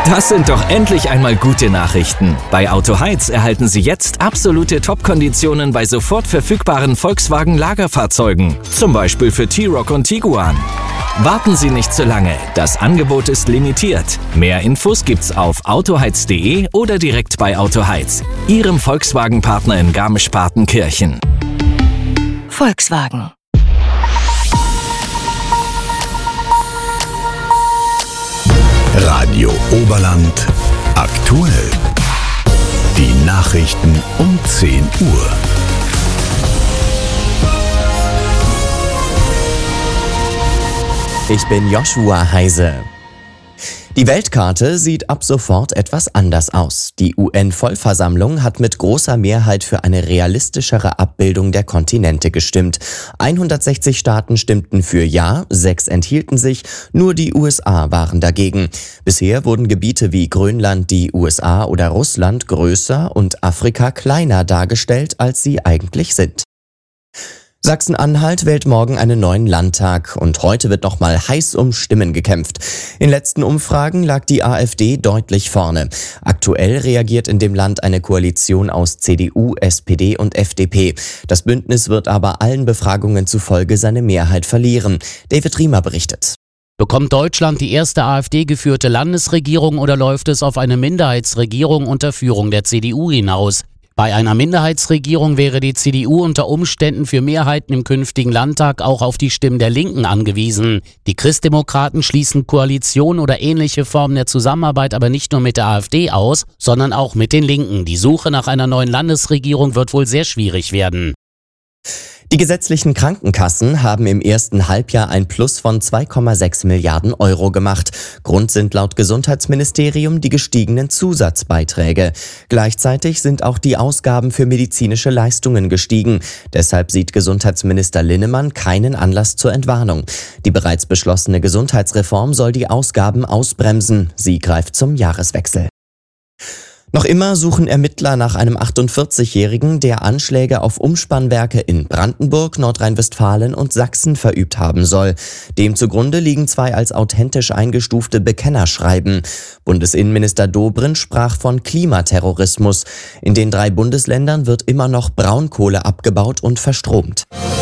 Das sind doch endlich einmal gute Nachrichten. Bei Autoheiz erhalten Sie jetzt absolute Top-Konditionen bei sofort verfügbaren Volkswagen-Lagerfahrzeugen. Zum Beispiel für T-Roc und Tiguan. Warten Sie nicht zu lange, das Angebot ist limitiert. Mehr Infos gibt's auf autoheiz.de oder direkt bei Autoheiz, Ihrem Volkswagen-Partner in Garmisch-Partenkirchen. Volkswagen. Radio Oberland aktuell. Die Nachrichten um 10 Uhr. Ich bin Joshua Heise. Die Weltkarte sieht ab sofort etwas anders aus. Die UN-Vollversammlung hat mit großer Mehrheit für eine realistischere Abbildung der Kontinente gestimmt. 160 Staaten stimmten für Ja, 6 enthielten sich, nur die USA waren dagegen. Bisher wurden Gebiete wie Grönland, die USA oder Russland größer und Afrika kleiner dargestellt, als sie eigentlich sind. Sachsen-Anhalt wählt morgen einen neuen Landtag und heute wird nochmal heiß um Stimmen gekämpft. In letzten Umfragen lag die AfD deutlich vorne. Aktuell reagiert in dem Land eine Koalition aus CDU, SPD und FDP. Das Bündnis wird aber allen Befragungen zufolge seine Mehrheit verlieren. David Riemer berichtet. Bekommt Deutschland die erste AfD-geführte Landesregierung oder läuft es auf eine Minderheitsregierung unter Führung der CDU hinaus? Bei einer Minderheitsregierung wäre die CDU unter Umständen für Mehrheiten im künftigen Landtag auch auf die Stimmen der Linken angewiesen. Die Christdemokraten schließen Koalition oder ähnliche Formen der Zusammenarbeit aber nicht nur mit der AfD aus, sondern auch mit den Linken. Die Suche nach einer neuen Landesregierung wird wohl sehr schwierig werden. Die gesetzlichen Krankenkassen haben im ersten Halbjahr ein Plus von 2,6 Milliarden Euro gemacht. Grund sind laut Gesundheitsministerium die gestiegenen Zusatzbeiträge. Gleichzeitig sind auch die Ausgaben für medizinische Leistungen gestiegen. Deshalb sieht Gesundheitsminister Linnemann keinen Anlass zur Entwarnung. Die bereits beschlossene Gesundheitsreform soll die Ausgaben ausbremsen. Sie greift zum Jahreswechsel. Noch immer suchen Ermittler nach einem 48-Jährigen, der Anschläge auf Umspannwerke in Brandenburg, Nordrhein-Westfalen und Sachsen verübt haben soll. Dem zugrunde liegen 2 als authentisch eingestufte Bekennerschreiben. Bundesinnenminister Dobrindt sprach von Klimaterrorismus. In den 3 Bundesländern wird immer noch Braunkohle abgebaut und verstromt.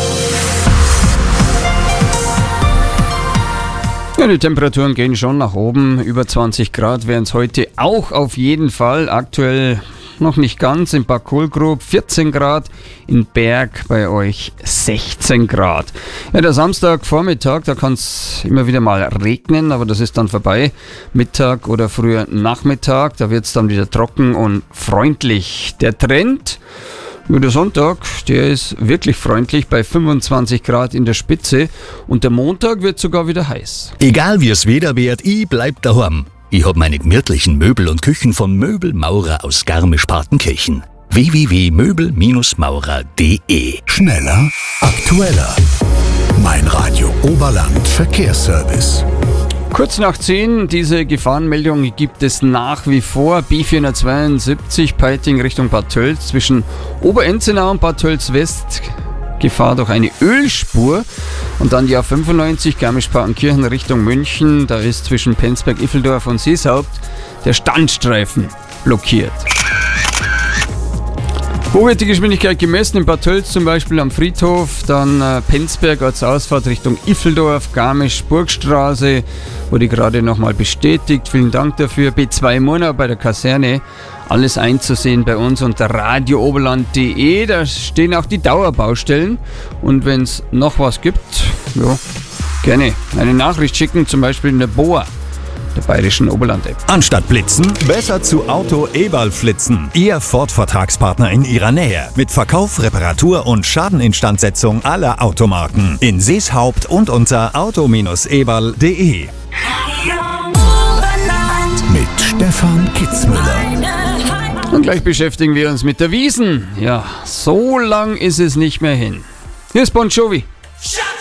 Ja, die Temperaturen gehen schon nach oben. Über 20 Grad wären es heute auch auf jeden Fall. Aktuell noch nicht ganz. In Bad Kohlgrub 14 Grad. In Berg bei euch 16 Grad. Ja, der Samstagvormittag, da kann es immer wieder mal regnen, aber das ist dann vorbei. Mittag oder früher Nachmittag, da wird es dann wieder trocken und freundlich. Der Trend... Nur der Sonntag, der ist wirklich freundlich bei 25 Grad in der Spitze und der Montag wird sogar wieder heiß. Egal wie es Wetter wird, ich bleib daheim. Ich hab meine gemütlichen Möbel und Küchen von Möbelmaurer aus Garmisch-Partenkirchen. www.möbelmaurer.de. Schneller, aktueller. Mein Radio Oberland Verkehrsservice. Kurz nach 10, diese Gefahrenmeldung gibt es nach wie vor. B472 Peiting Richtung Bad Tölz zwischen Oberenzenau und Bad Tölz West. Gefahr durch eine Ölspur. Und dann die A95 Garmisch-Partenkirchen Richtung München. Da ist zwischen Penzberg-Iffeldorf und Seeshaupt der Standstreifen blockiert. Wo wird die Geschwindigkeit gemessen? In Bad Tölz zum Beispiel am Friedhof, dann Penzberg als Ausfahrt Richtung Iffeldorf, Garmisch, Burgstraße, wurde gerade nochmal bestätigt. Vielen Dank dafür. B2 Murnau bei der Kaserne. Alles einzusehen bei uns unter radiooberland.de. Da stehen auch die Dauerbaustellen. Und wenn es noch was gibt, ja, gerne eine Nachricht schicken, zum Beispiel in der BOA, der Bayerischen Oberland-App. Anstatt blitzen, besser zu Auto Eberl flitzen. Ihr Ford-Vertragspartner in ihrer Nähe. Mit Verkauf, Reparatur und Schadeninstandsetzung aller Automarken. In Seeshaupt und unter auto-eberl.de. Mit Stefan Kitzmüller. Und gleich beschäftigen wir uns mit der Wiesn. Ja, so lang ist es nicht mehr hin. Hier ist Bon Jovi.